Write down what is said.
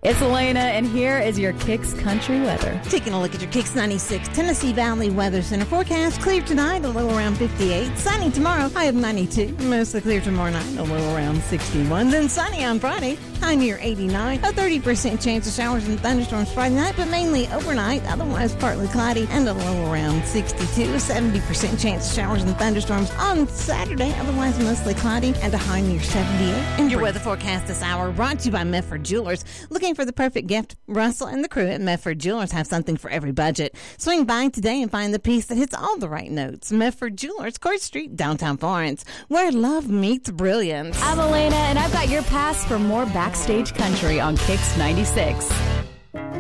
It's Elena, and here is your Kicks Country weather. Taking a look at your Kicks 96 Tennessee Valley Weather Center forecast. Clear tonight, a low around 58. Sunny tomorrow, high of 92. Mostly clear tomorrow night, a low around 61. Then sunny on Friday, high near 89. A 30% chance of showers and thunderstorms Friday night, but mainly overnight. Otherwise partly cloudy and a low around 62. A 70% chance of showers and thunderstorms on Saturday. Otherwise mostly cloudy and a high near 78. And your weather forecast this hour brought to you by Medford Jewelers. Looking for the perfect gift? Russell and the crew at Medford Jewelers have something for every budget. Swing by today and find the piece that hits all the right notes. Medford Jewelers, Court Street, downtown Florence, where love meets brilliance. I'm Elena, and I've got your pass for more backstage country on Kicks 96.